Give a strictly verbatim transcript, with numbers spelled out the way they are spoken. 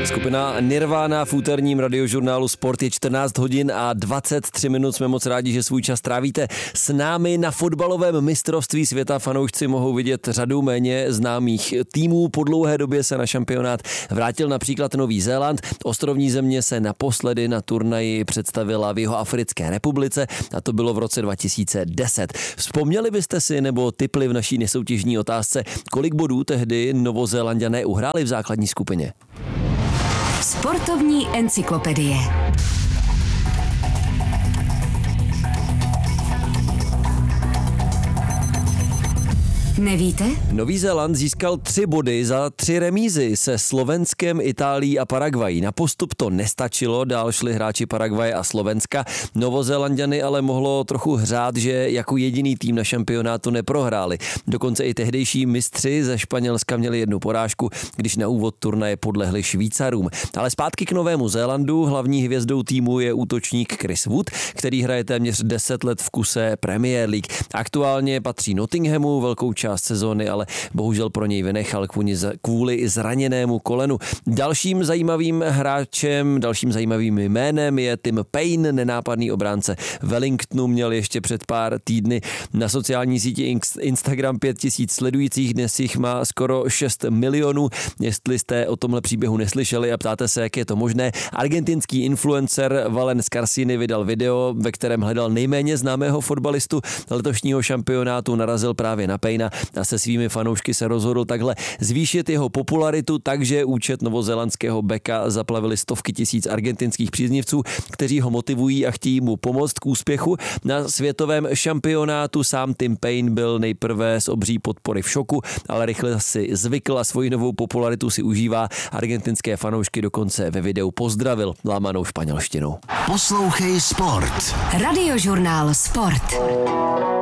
Skupina Nirvana v úterním radiožurnálu Sport je čtrnáct hodin a dvacet tři minut. Jsme moc rádi, že svůj čas trávíte s námi. Na fotbalovém mistrovství světa fanoušci mohou vidět řadu méně známých týmů. Po dlouhé době se na šampionát vrátil například Nový Zéland. Ostrovní země se naposledy na turnaji představila v Jihoafrické republice a to bylo v roce dva tisíce deset. Vzpomněli byste si nebo tipli v naší nesoutěžní otázce, kolik bodů tehdy Novozélanďané uhráli v základní skupině? Sportovní encyklopedie. Nevíte? Nový Zéland získal tři body za tři remízy se Slovenskem, Itálií a Paraguají. Na postup to nestačilo, dál šli hráči Paraguaje a Slovenska. Novozélanďany ale mohlo trochu hřát, že jako jediný tým na šampionátu neprohráli. Dokonce i tehdejší mistři ze Španělska měli jednu porážku, když na úvod turnaje podlehli Švýcarům. Ale zpátky k Novému Zélandu. Hlavní hvězdou týmu je útočník Chris Wood, který hraje téměř deset let v kuse Premier League. Aktuálně patří Nottinghamu, velkou část sezóny, ale bohužel pro něj vynechal kvůli zraněnému kolenu. Dalším zajímavým hráčem, dalším zajímavým jménem je Tim Payne, nenápadný obránce Wellingtonu, měl ještě před pár týdny na sociální síti Instagram pět tisíc sledujících, dnes jich má skoro šest milionů. Jestli jste o tomhle příběhu neslyšeli a ptáte se, jak je to možné, argentinský influencer Valen Scarsini vydal video, ve kterém hledal nejméně známého fotbalistu letošního šampionátu, narazil právě na Payna a se svými fanoušky se rozhodl takhle zvýšit jeho popularitu, takže účet novozélandského beka zaplavili stovky tisíc argentinských příznivců, kteří ho motivují a chtějí mu pomoct k úspěchu. Na světovém šampionátu sám Tim Payne byl nejprve z obří podpory v šoku, ale rychle si zvykl a svoji novou popularitu si užívá. Argentinské fanoušky dokonce ve videu pozdravil lámanou španělštinou. Poslouchej Sport. Radiožurnál Sport.